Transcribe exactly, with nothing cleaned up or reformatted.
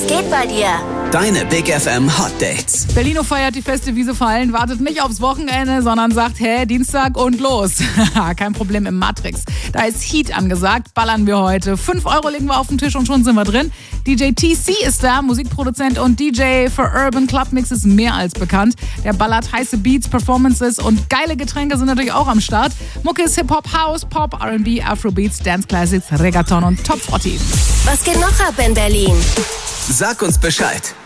Was geht bei dir? Deine Big F M Hot Dates. Berlino feiert die Feste wie sie fallen, wartet nicht aufs Wochenende, sondern sagt, hä, Dienstag und los. Kein Problem im Matrix. Da ist Heat angesagt, ballern wir heute. fünf Euro legen wir auf den Tisch und schon sind wir drin. D J T C ist da, Musikproduzent und D J für Urban Club Mixes mehr als bekannt. Der ballert heiße Beats, Performances und geile Getränke sind natürlich auch am Start. Mucke ist Hip-Hop, House, Pop, R and B, Afrobeats, Dance Classics, Reggaeton und Top vierzig. Was geht noch ab in Berlin? Sag uns Bescheid.